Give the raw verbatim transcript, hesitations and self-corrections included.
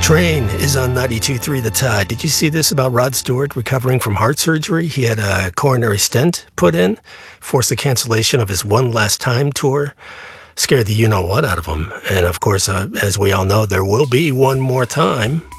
Train is on ninety-two point three The Tide. Did you see this about Rod Stewart recovering from heart surgery? He had a coronary stent put in, forced the cancellation of his One Last Time tour, scared the you-know-what out of him. And, of course, uh, as we all know, there will be one more time.